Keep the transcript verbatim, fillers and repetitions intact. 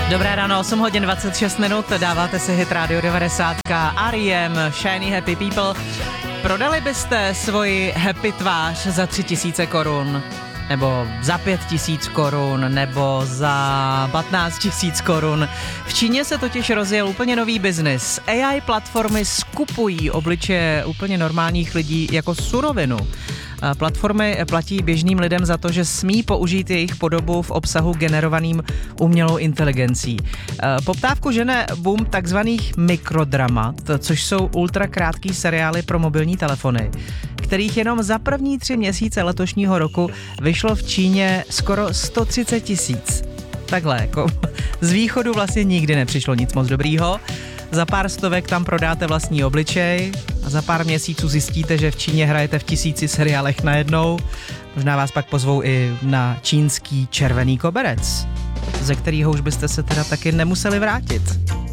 Dobré ráno, osm hodin dvacet šest minut, dáváte si hit Radio devadesát, R E M, Shiny Happy People. Prodali byste svoji happy tvář za tři tisíce korun? Nebo za pět tisíc korun, nebo za patnáct tisíc korun. V Číně se totiž rozjel úplně nový biznis. A I platformy skupují obličeje úplně normálních lidí jako surovinu. Platformy platí běžným lidem za to, že smí použít jejich podobu v obsahu generovaným umělou inteligencí. Poptávku žene boom takzvaných mikrodramat, což jsou ultrakrátký seriály pro mobilní telefony, kterých jenom za první tři měsíce letošního roku vyšlo v Číně skoro sto třicet tisíc. Takhle, jako z východu vlastně nikdy nepřišlo nic moc dobrýho. Za pár stovek tam prodáte vlastní obličej a za pár měsíců zjistíte, že v Číně hrajete v tisíci seriálech najednou. Možná vás pak pozvou i na čínský červený koberec, ze kterého už byste se teda taky nemuseli vrátit.